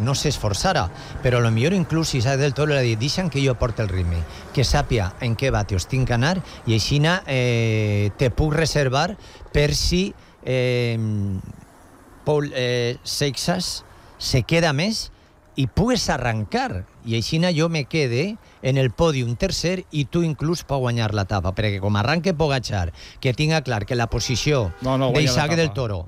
no s'esforçara, però lo millor inclús Isaac del Toro li ha dit, deixa'm que jo porti el ritme, que sàpia en què batios tinc que anar, i així te puc reservar per si Paul Seixas se queda més i pugues arrencar, i així jo me quede en el pòdium tercer i tu inclús pot guanyar l'etapa, perquè com arranque Pogačar, que tinga clar que la posició d'Isaac del Toro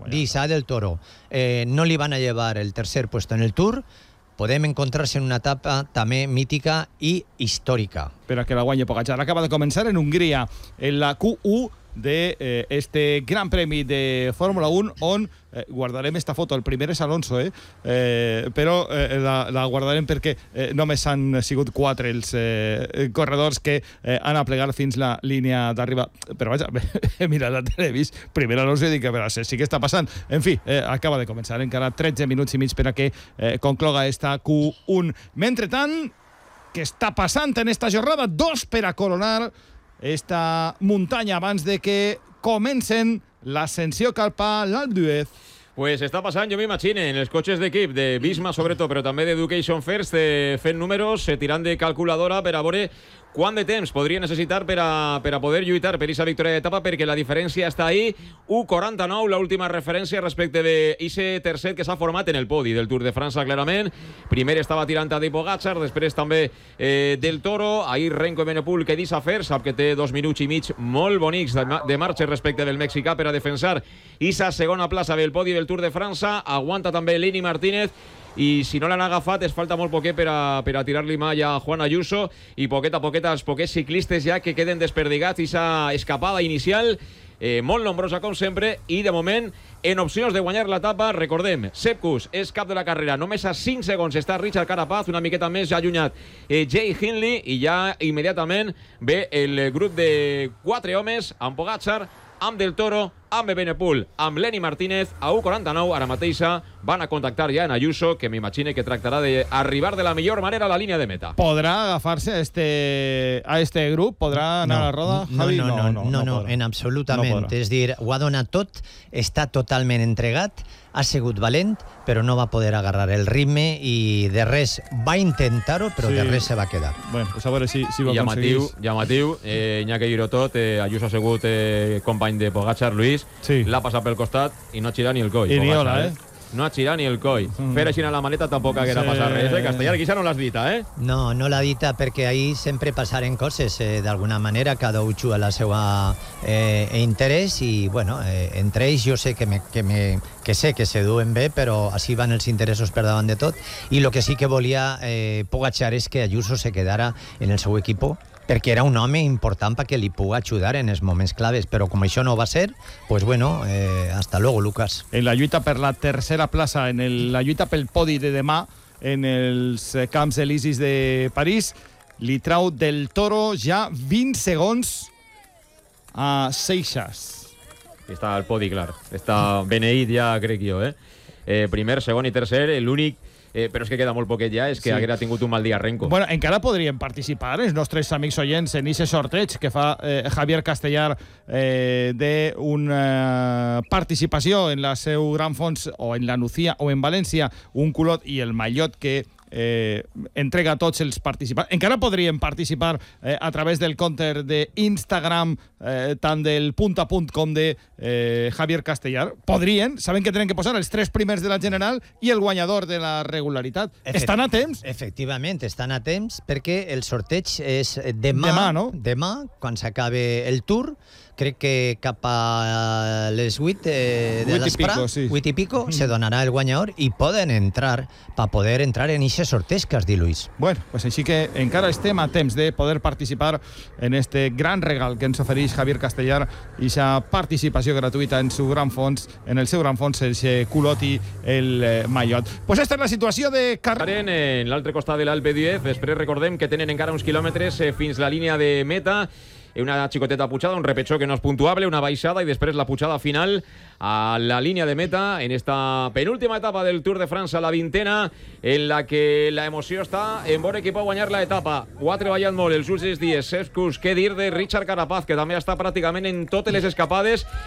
no li van a llevar el tercer puesto en el Tour, podem encontrar-se en una etapa també mítica i històrica. Però que la guanyi Pogačar. Acaba de començar en Hongria, en la Q1 de este Gran Premi de Fórmula 1, on guardarem esta foto. El primer és Alonso, però la guardarem perquè només han sigut 4 els corredors que han aplegat fins la línia d'arriba. Però vaja, mira, la televis, primer Alonso i dic que sí que està passant. En fi, acaba de començar, encara 13 minuts i mig per a que concloga esta Q1. Mentrestant, què està passant en esta jornada? 2 per a coronar esta muntanya abans de que comencen l'ascensió cap a l'Alpe d'Huez. Pues està passant, jo m'imagine, en els cotxes d'equip de Visma, sobretot, però també d'Education First, fent números, tirant de calculadora per a veure quant de temps podria necessitar per a poder lluitar per aquesta victòria d'etapa, perquè la diferència està ahí, 1.49, l'última referència respecte d'aquest tercer que s'ha format en el podi del Tour de França, clarament. Primer estava tirant a Pogačar, després també del Toro, ahir Renko Evenepoel, que deixa fer, sap que té 2 minuts i mig molt bonics de marxa respecte del mexicà per a defensar aquesta segona plaça del podi del Tour de França. Aguanta també Lenny Martínez, i si no l'han agafat es falta molt poquet per a tirar-li mà ja a Juan Ayuso, i poquet a poquet els poquets ciclistes ja que queden desperdigats, i aquesta escapada inicial molt nombrosa com sempre, i de moment en opcions de guanyar l'etapa. Recordem, Sepp Kuss és cap de la carrera, només a 5 segons està Richard Carapaz, una miqueta més ja allunyat Jay Hindley, i ja immediatament ve el grup de 4 homes amb Pogačar, amb Del Toro, amb Evenepoel, amb Lenny Martínez. A 1.49 ara mateixa van a contactar ja en Ayuso, que m'imagine que tractarà d'arribar de la millor manera a la línia de meta. ¿Podrá agafarse a este grup? ¿Podrà anar a la roda, Javi? No, en absolutament. És dir, ho ha donat tot, està totalment entregat, ha sigut valent, però no va poder agarrar el ritme, i de res va intentar-ho, però de res se va quedar. Bueno, pues a veure si ho aconseguís. Llamatiu, Iñaki Giró tot, Ayuso ha sigut company de Pogačar, Luis, l'ha passat pel costat i no ha girat ni el coll. I ni hola, No ha girat ni el coll. Fer així a la maleta tampoc haguera passat res, Castellar, quizá no l'has dita, No l'ha dita, perquè ahir sempre passaren coses, d'alguna manera, cada un juga la seva interès, i bueno, entre ells jo sé que sé que se duen bé, però així van els interessos per davant de tot, i el que sí que volia Pogačar és que Ayuso se quedara en el seu equip, perquè era un home important perquè li pugui ajudar en els moments claves, però com això no va ser, pues bueno, hasta luego, Lucas. En la lluita per la tercera plaça, en la lluita pel podi de demà, en els Camps Elisis de París, li trau Del Toro ja 20 segons a Seixas. Està al podi, clar. Està beneït ja, crec jo, primer, segon i tercer, l'únic però és que queda molt poquet ja, és que haguera tingut un mal dia Renko. Bueno, encara podrien participar els nostres amics oients en aquest sorteig que fa Javier Castellar d'una participació en la seu Gran Fons, o en la Nucía o en València, un culot i el mallot que entrega a tots els participants. Encara podrien participar a través del compte d'Instagram tant del Punt a Punt com de Javier Castellar. Podrien, saben que tenen que posar els 3 primers de la general i el guanyador de la regularitat. Estan a temps? Efectivament, estan a temps, perquè el sorteig és demà, no? Demà, quan s'acabe el Tour, crec que cap a les 8 de l'esprà, 8 i pico, se donarà el guanyador i poden entrar, per poder entrar en aquest sorteig que has dit, Luis. Bueno, pues així que encara estem a temps de poder participar en este gran regal que ens ofereix Javier Castellar, i aquesta participació gratuïta en el seu gran fons, el culot i el mallot. Pues esta és la situació de carrera. En l'altre costat de l'Alpe d'Huez, després recordem que tenen encara uns quilòmetres fins la línia de meta, una xicoteta pujada, un repechó que no és puntuable, una baixada i després la pujada final a la línia de meta en esta penúltima etapa del Tour de França, la 20ª, en la que la emoció està en veure qui pot guanyar l'etapa. Ho ha treballat molt els últims dies Sepp Kuss, què dir de Richard Carapaz, que també està pràcticament en totes les escapades